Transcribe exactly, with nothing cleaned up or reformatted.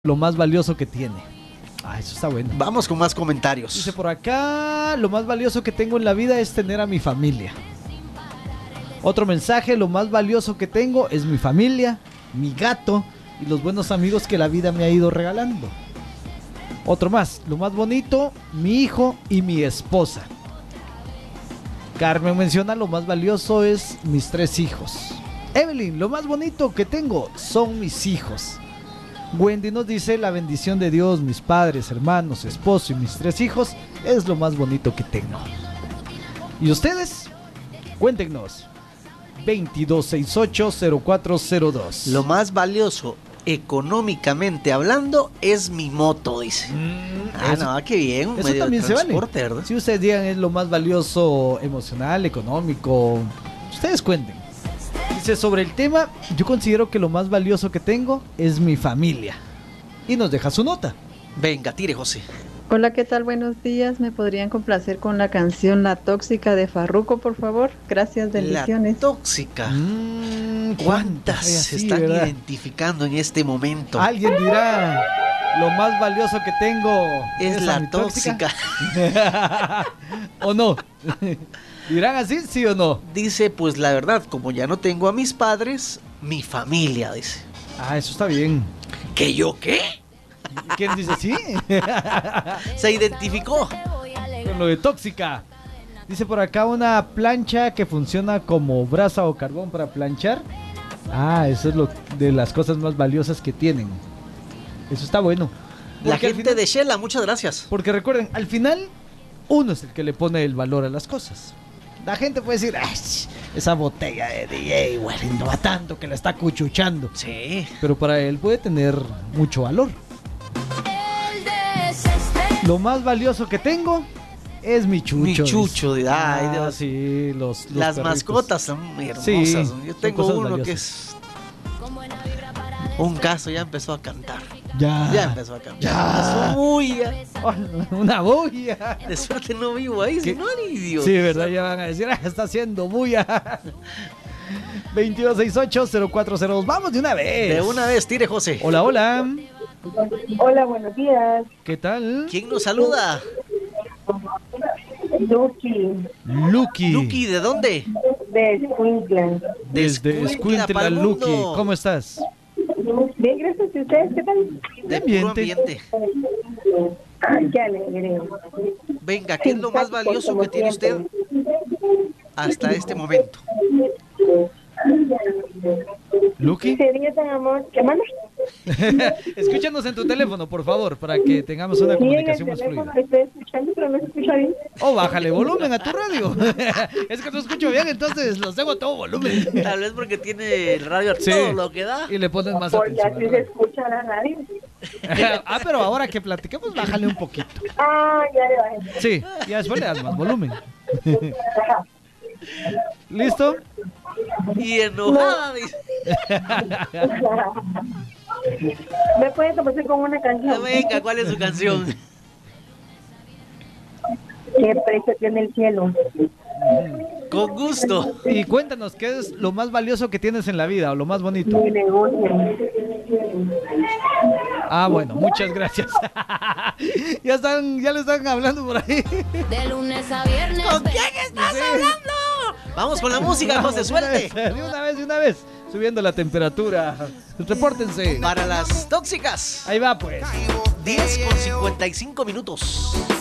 lo más valioso que tiene. Ah, eso está bueno. Vamos con más comentarios. Dice por acá, lo más valioso que tengo en la vida es tener a mi familia. Otro mensaje, lo más valioso que tengo es mi familia, mi gato y los buenos amigos que la vida me ha ido regalando. Otro más, lo más bonito, mi hijo y mi esposa. Carmen menciona, lo más valioso es mis tres hijos. Evelyn, lo más bonito que tengo son mis hijos. Wendy nos dice, la bendición de Dios, mis padres, hermanos, esposo y mis tres hijos es lo más bonito que tengo. ¿Y ustedes? Cuéntenos. veintidós sesenta y ocho cero cuatro cero dos. Lo más valioso, económicamente hablando, es mi moto, dice. Mm, ah, eso, no, qué bien. Un eso medio también de se vale. ¿Verdad? Si ustedes digan es lo más valioso emocional, económico, ustedes cuenten. Dice, sobre el tema, yo considero que lo más valioso que tengo es mi familia. Y nos deja su nota. Venga, tire, José. Hola, ¿qué tal? Buenos días. ¿Me podrían complacer con la canción La Tóxica de Farruko, por favor? Gracias, bendiciones. La Tóxica. Mm, ¿Cuántas se así, están ¿verdad? identificando en este momento? Alguien dirá, lo más valioso que tengo es, es la tóxica. tóxica. ¿O no? ¿Dirán así, sí o no? Dice, pues la verdad, como ya no tengo a mis padres, mi familia, dice. Ah, eso está bien. ¿Que yo qué? ¿Quién dice sí? Se identificó con lo de tóxica. Dice por acá una plancha que funciona como brasa o carbón para planchar. Ah, eso es lo de las cosas más valiosas que tienen. Eso está bueno. La Porque gente final, de Shela, muchas gracias. Porque recuerden, al final uno es el que le pone el valor a las cosas. La gente puede decir, ay, esa botella de D J, güey, no va tanto que la está cuchuchando. Sí. Pero para él puede tener mucho valor. Lo más valioso que tengo es mi chucho. Mi chucho, de, ay, ah, Dios. Sí, los, los Las perritos. mascotas son muy hermosas. Sí, yo tengo son uno valiosas. que es un caso, ya empezó a cantar. Ya. Ya empezó a cantar. Ya. Su bulla. Oh, una bulla. De suerte no vivo ahí, si no, ni Dios. Sí, verdad, ya van a decir, ah, está haciendo bulla. veintidós sesenta y ocho cero cuatro cero dos. Vamos de una vez. De una vez, tire, José. Hola, hola. Hola, buenos días. ¿Qué tal? ¿Quién nos saluda? Lucky. Lucky. Lucky, ¿de dónde? De Escuintla. Desde Escuintla, Lucky. ¿Cómo estás? Bien, gracias. ¿Y ustedes qué tal? De Bien, puro ambiente. Ay, qué alegre. Venga, ¿qué es lo más valioso que tiene usted hasta este momento? Lucky. Sería tan amor. ¿Qué manda? Escúchanos en tu teléfono, por favor, para que tengamos una Sí, en el comunicación más teléfono fluida. estoy escuchando, pero no se escucha bien. O bájale volumen a tu radio. Es que no escucho bien, entonces los tengo a todo volumen. Tal vez porque tiene el radio a Sí. todo lo que da. Y le pones más Porque atención. así se escucha la radio. Ah, pero ahora que platiquemos, bájale un poquito. Ah, ya le bajé. Sí, ya después le das más volumen. ¿Listo? Y enojada, dice. ¿Me pueden comenzar con una canción? Venga, ¿cuál es su canción? ¿Qué precio tiene el cielo? Con gusto. Y cuéntanos, ¿qué es lo más valioso que tienes en la vida o lo más bonito? Mi negocio. Ah, bueno, muchas gracias. Ya están, ya le están hablando por ahí. De lunes a viernes. ¿Con quién estás hablando? Vamos con la música, José, suelte. De una vez, de una vez. Subiendo la temperatura. Repórtense. Para las tóxicas. Ahí va, pues. diez con cincuenta y cinco minutos.